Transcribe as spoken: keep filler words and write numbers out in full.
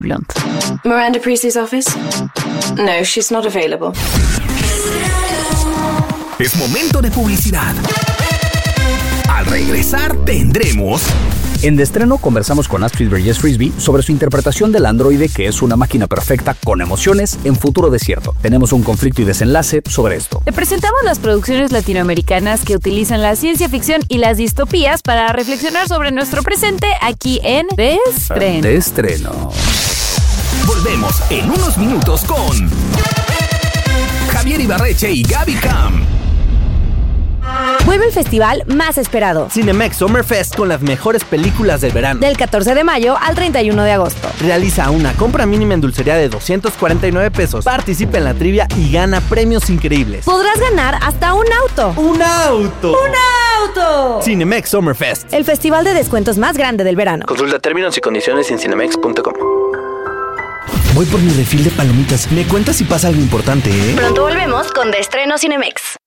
Blunt. Miranda Priestley's office? No, she's not available. Es momento de publicidad. Al regresar tendremos... En De Estreno conversamos con Astrid Vergés Frisbee sobre su interpretación del androide que es una máquina perfecta con emociones en Futuro Desierto. Tenemos un conflicto y desenlace sobre esto. Te presentamos las producciones latinoamericanas que utilizan la ciencia ficción y las distopías para reflexionar sobre nuestro presente aquí en De Estreno. De Estreno. Volvemos en unos minutos con Javier Ibarreche y Gaby Cam. Vuelve el festival más esperado. Cinemex Summer Fest con las mejores películas del verano. Del catorce de mayo al treinta y uno de agosto. Realiza una compra mínima en dulcería de doscientos cuarenta y nueve pesos. Participa en la trivia y gana premios increíbles. Podrás ganar hasta un auto. ¡Un auto! ¡Un auto! Cinemex Summer Fest. El festival de descuentos más grande del verano. Consulta términos y condiciones en cinemex punto com. Voy por mi refil de palomitas. Me cuentas si pasa algo importante, ¿eh? Pronto volvemos con De Estreno Cinemex.